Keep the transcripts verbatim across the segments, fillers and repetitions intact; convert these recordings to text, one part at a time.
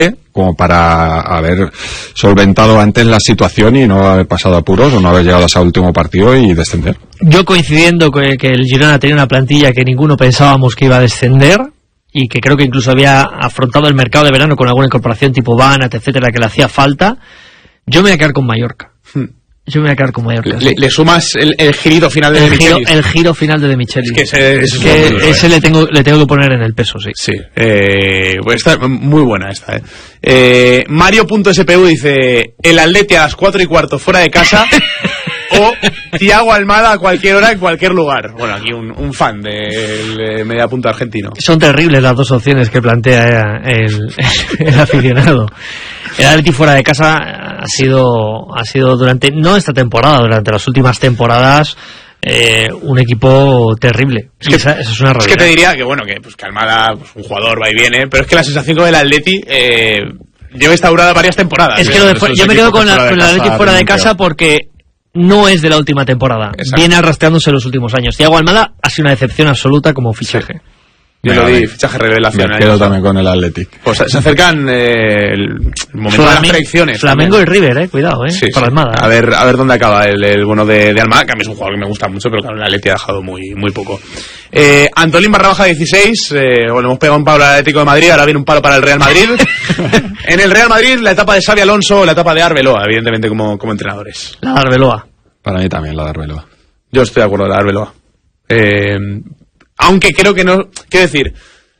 como para haber solventado antes la situación y no haber pasado apuros o no haber llegado a ese último partido y descender. Yo coincidiendo que, que el Girona tenía una plantilla que ninguno pensábamos que iba a descender y que creo que incluso había afrontado el mercado de verano con alguna incorporación tipo Banat, etcétera, que le hacía falta, yo me voy a quedar con Mallorca. Hmm. Yo me voy a quedar con Mallorca. Le, le sumas el, el girito final de el De giro, Michelis. El giro final de De Michelis. Es que ese, es que ese, ese le tengo le tengo que poner en el peso, sí. Sí. Eh, pues está muy buena esta, eh. eh Mario.spu dice: el Atleti a las cuatro y cuarto fuera de casa o Thiago Almada a cualquier hora en cualquier lugar. Bueno, aquí un, un fan del de media punta argentino. Son terribles las dos opciones que plantea el, el aficionado. El Atleti fuera de casa ha sido ha sido durante, no esta temporada, durante las últimas temporadas, eh, un equipo terrible. Es que esa, esa es una realidad. Es que te diría que bueno, que pues que Almada, pues, un jugador va y viene, pero es que la sensación con el Atleti eh, lleva instaurada varias temporadas. Es que lo de fu- yo me quedo con, la, con el Atleti fuera de casa porque no es de la última temporada. Exacto. Viene arrastrándose los últimos años. Thiago Almada ha sido una decepción absoluta como fichaje. Sí. Yo lo di, fichaje revelación. Me quedo también con el Athletic. Pues se acercan eh, el momento Flamen- de las predicciones. Flamengo también. Y River, eh, cuidado, eh, sí, para sí. Almada. A ver, a ver dónde acaba el, el bueno de, de Almada, que a mí es un jugador que me gusta mucho, pero claro, el Athletic ha dejado muy, muy poco. Eh, Antolín barra baja dieciséis, eh, bueno, hemos pegado un palo al Atlético de Madrid, ahora viene un palo para el Real Madrid. En el Real Madrid, la etapa de Xabi Alonso, la etapa de Arbeloa, evidentemente como, como entrenadores. La de Arbeloa. Para mí también la de Arbeloa. Yo estoy de acuerdo, la de Arbeloa. Eh, aunque creo que no, quiero decir,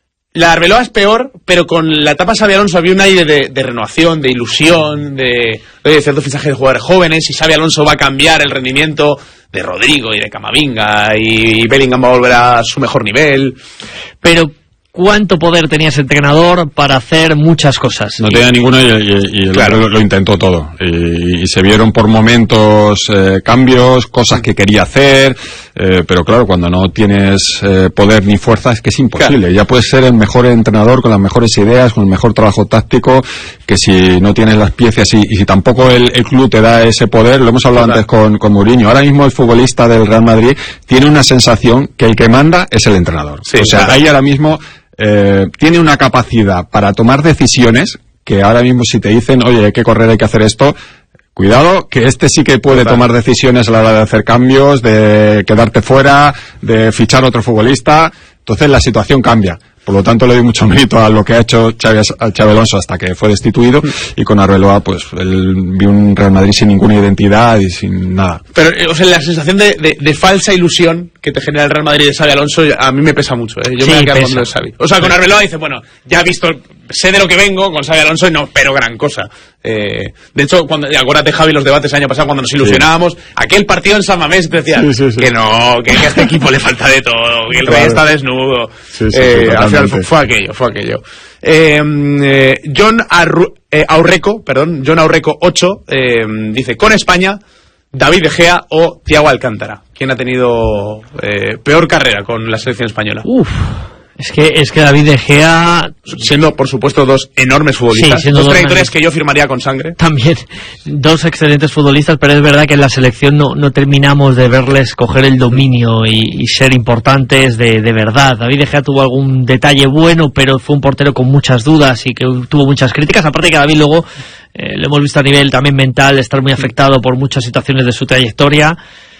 la Arbeloa es peor, pero con la etapa Xabi Alonso había un aire de, de renovación, de ilusión, de, de cierto fichaje de jugadores jóvenes, y Xabi Alonso va a cambiar el rendimiento de Rodrigo y de Camavinga, y Bellingham va a volver a su mejor nivel. Pero ¿cuánto poder tenía ese entrenador para hacer muchas cosas? No tenía ninguno y, y, y claro. lo, lo intentó todo. Y, y se vieron por momentos eh, cambios, cosas que quería hacer, eh, pero claro, cuando no tienes eh, poder ni fuerza es que es imposible. Claro. Ya puedes ser el mejor entrenador con las mejores ideas, con el mejor trabajo táctico, que si no tienes las piezas y, y si tampoco el, el club te da ese poder, lo hemos hablado claro. antes con, con Mourinho. Ahora mismo el futbolista del Real Madrid tiene una sensación que el que manda es el entrenador. Sí, o sea, claro. ahí ahora mismo Eh, tiene una capacidad para tomar decisiones que ahora mismo si te dicen, oye, hay que correr, hay que hacer esto, cuidado, que este sí que puede Total. tomar decisiones a la hora de hacer cambios, de quedarte fuera, de fichar otro futbolista. Entonces la situación cambia. Por lo tanto, le doy mucho mérito a lo que ha hecho Xabi, Xabi Alonso hasta que fue destituido, y con Arbeloa, pues, él vio un Real Madrid sin ninguna identidad y sin nada. Pero, o sea, la sensación de, de, de falsa ilusión que te genera el Real Madrid de Xabi Alonso, a mí me pesa mucho, ¿eh? Yo sí, me voy a quedar con lo de Xabi. O sea, con Arbeloa dice, bueno, ya he visto, sé de lo que vengo, con Xabi Alonso y no espero gran cosa. Eh, de hecho, cuando, acuérdate, Javi, los debates el año pasado cuando nos ilusionábamos, sí. aquel partido en San Mamés te decía sí, sí, sí. que no, que, que a este equipo le falta de todo, que el claro. rey está desnudo. Sí, sí, eh, sí, al final fue, fue aquello, fue aquello. Eh, eh, John Arru, eh, Aurreco, perdón, John Aurreco ocho, eh, dice, con España, David De Gea o Thiago Alcántara. ¿Quién ha tenido eh, peor carrera con la selección española? Uf. Es que, es que David De Gea... Siendo, por supuesto, dos enormes futbolistas. Sí, dos, dos trayectorias que yo firmaría con sangre. También, dos excelentes futbolistas, pero es verdad que en la selección no, no terminamos de verles coger el dominio y, y ser importantes de, de verdad. David De Gea tuvo algún detalle bueno, pero fue un portero con muchas dudas y que tuvo muchas críticas. Aparte que David luego, eh, lo hemos visto a nivel también mental, estar muy afectado por muchas situaciones de su trayectoria.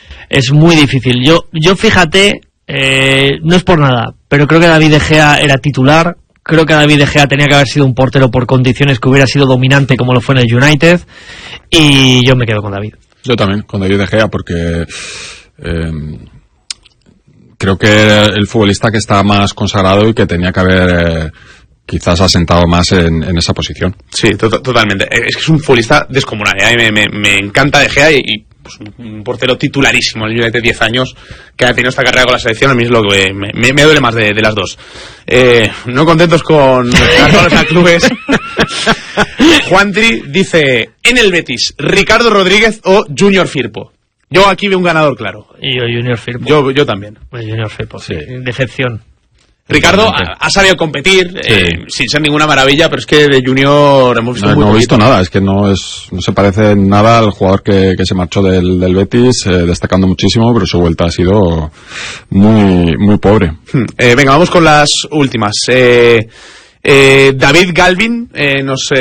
Es muy difícil. Yo, yo fíjate... Eh, no es por nada, pero creo que David De Gea era titular. Creo que David De Gea tenía que haber sido un portero por condiciones, que hubiera sido dominante como lo fue en el United. Y yo me quedo con David. Yo también, con David De Gea, porque eh, creo que era el futbolista que está más consagrado y que tenía que haber eh, quizás asentado más en, en esa posición. Sí, to- totalmente. Es que es un futbolista descomunal, ¿eh? me, me, me encanta De Gea y... y... Pues un portero titularísimo en el United, diez años, que ha tenido esta carrera con la selección. A mí es lo que me, me, me duele más de, de las dos. Eh, no contentos con los clubes. Juantri dice, en el Betis, Ricardo Rodríguez o Junior Firpo. Yo aquí veo un ganador claro. Y yo Junior Firpo. Yo, yo también. Pues Junior Firpo, sí. Decepción. Ricardo ha, ha sabido competir, sí. eh, sin ser ninguna maravilla, pero es que de Junior hemos visto no, muy no he visto poquito. nada, es que no es no se parece en nada al jugador que, que se marchó del, del Betis, eh, destacando muchísimo, pero su vuelta ha sido muy muy pobre. Hmm. Eh, venga, vamos con las últimas. Eh, Eh, David Galvin eh, nos